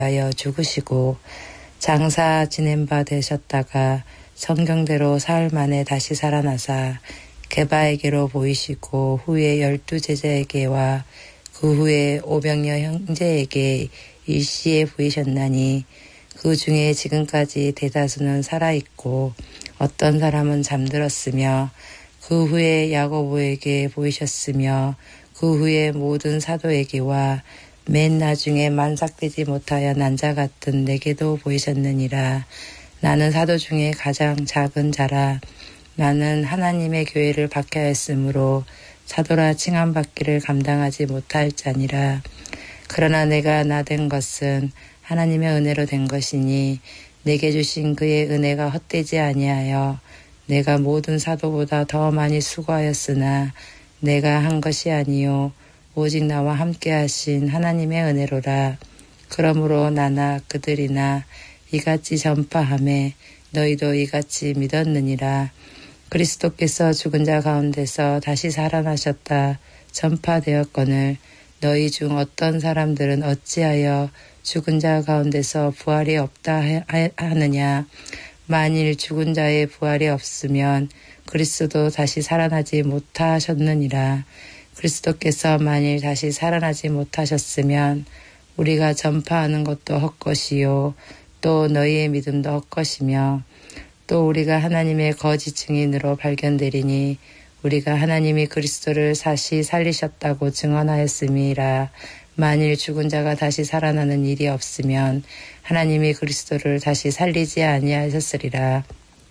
하여 죽으시고 장사 지낸 바 되셨다가 성경대로 사흘 만에 다시 살아나사 게바에게로 보이시고 후에 12 제자에게와 그 후에 500여 형제에게 일시에 보이셨나니 그 중에 지금까지 대다수는 살아있고 어떤 사람은 잠들었으며 그 후에 야고보에게 보이셨으며 그 후에 모든 사도에게와 맨 나중에 만삭되지 못하여 난 자 같은 내게도 보이셨느니라. 나는 사도 중에 가장 작은 자라. 나는 하나님의 교회를 박해하였으므로 사도라 칭함받기를 감당하지 못할 자니라. 그러나 내가 나 된 것은 하나님의 은혜로 된 것이니 내게 주신 그의 은혜가 헛되지 아니하여 내가 모든 사도보다 더 많이 수고하였으나 내가 한 것이 아니요 오직 나와 함께 하신 하나님의 은혜로라. 그러므로 나나 그들이나 이같이 전파하매 너희도 이같이 믿었느니라. 그리스도께서 죽은 자 가운데서 다시 살아나셨다 전파되었거늘 너희 중 어떤 사람들은 어찌하여 죽은 자 가운데서 부활이 없다 하느냐. 만일 죽은 자의 부활이 없으면 그리스도도 다시 살아나지 못하셨느니라. 그리스도께서 만일 다시 살아나지 못하셨으면 우리가 전파하는 것도 헛것이요 또 너희의 믿음도 헛것이며 또 우리가 하나님의 거짓 증인으로 발견되리니 우리가 하나님이 그리스도를 다시 살리셨다고 증언하였음이라. 만일 죽은 자가 다시 살아나는 일이 없으면 하나님이 그리스도를 다시 살리지 아니하셨으리라.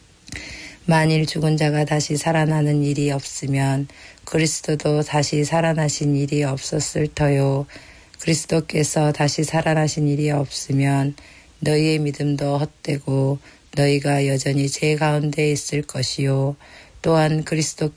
만일 죽은 자가 다시 살아나는 일이 없으면 그리스도도 다시 살아나신 일이 없었을 터요. 그리스도께서 다시 살아나신 일이 없으면 너희의 믿음도 헛되고 너희가 여전히 죄 가운데 있을 것이요. 또한 그리스도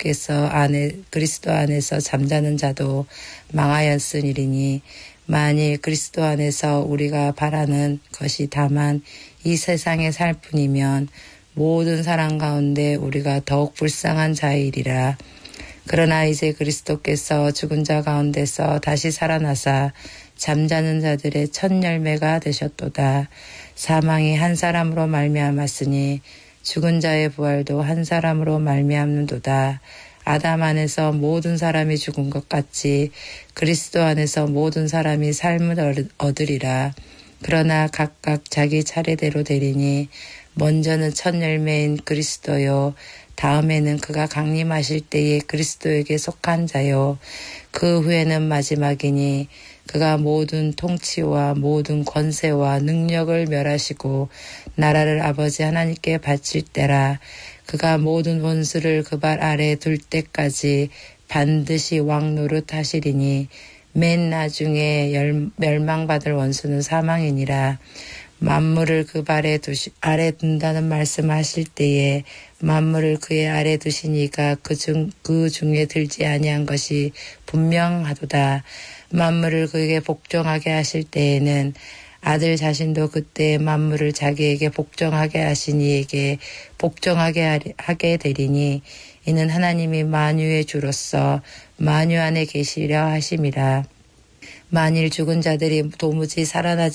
안에서 잠자는 자도 망하였으니리니 만일 그리스도 안에서 우리가 바라는 것이 다만 이 세상에 살 뿐이면 모든 사람 가운데 우리가 더욱 불쌍한 자이리라. 그러나 이제 그리스도께서 죽은 자 가운데서 다시 살아나사 잠자는 자들의 첫 열매가 되셨도다. 사망이 한 사람으로 말미암았으니 죽은 자의 부활도 한 사람으로 말미암는도다. 아담 안에서 모든 사람이 죽은 것 같이 그리스도 안에서 모든 사람이 삶을 얻으리라. 그러나 각각 자기 차례대로 되리니 먼저는 첫 열매인 그리스도요 다음에는 그가 강림하실 때에 그리스도에게 속한 자요 그 후에는 마지막이니 그가 모든 통치와 모든 권세와 능력을 멸하시고 나라를 아버지 하나님께 바칠 때라. 그가 모든 원수를 그 발 아래 둘 때까지 반드시 왕 노릇하시리니 맨 나중에 멸망받을 원수는 사망이니라. 만물을 그 발에 아래 둔다는 말씀하실 때에 만물을 그의 아래 두신 이가 그 중에 들지 아니한 것이 분명하도다. 만물을 그에게 복종하게 하실 때에는 아들 자신도 그때 만물을 자기에게 복종하게 하신 이에게 복종하게 하게 되리니 이는 하나님이 만유의 주로서 만유 안에 계시려 하심이라. 만일 죽은 자들이 도무지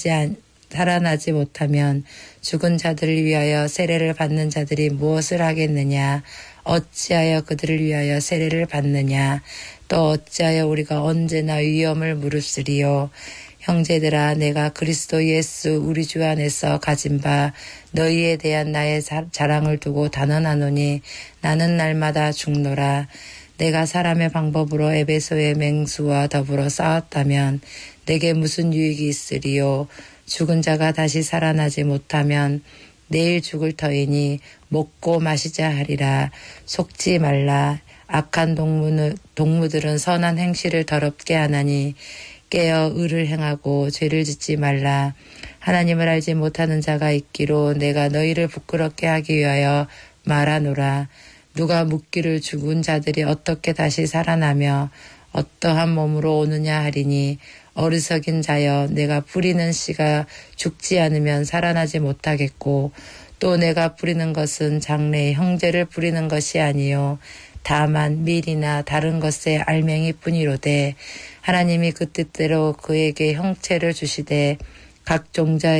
살아나지 못하면 죽은 자들을 위하여 세례를 받는 자들이 무엇을 하겠느냐. 어찌하여 그들을 위하여 세례를 받느냐. 또 어찌하여 우리가 언제나 위험을 무릅쓰리요. 형제들아 내가 그리스도 예수 우리 주 안에서 가진 바 너희에 대한 나의 자랑을 두고 단언하노니 나는 날마다 죽노라. 내가 사람의 방법으로 에베소의 맹수와 더불어 싸웠다면 내게 무슨 유익이 있으리요. 죽은 자가 다시 살아나지 못하면 내일 죽을 터이니 먹고 마시자 하리라. 속지 말라. 악한 동무들은 선한 행실을 더럽게 하나니 깨어 의를 행하고 죄를 짓지 말라. 하나님을 알지 못하는 자가 있기로 내가 너희를 부끄럽게 하기 위하여 말하노라. 누가 묻기를 죽은 자들이 어떻게 다시 살아나며 어떠한 몸으로 오느냐 하리니 어리석인 자여 내가 뿌리는 씨가 죽지 않으면 살아나지 못하겠고 또 내가 뿌리는 것은 장래의 형제를 뿌리는 것이 아니요 다만 밀이나 다른 것의 알맹이 뿐이로되 하나님이 그 뜻대로 그에게 형체를 주시되 각 종자의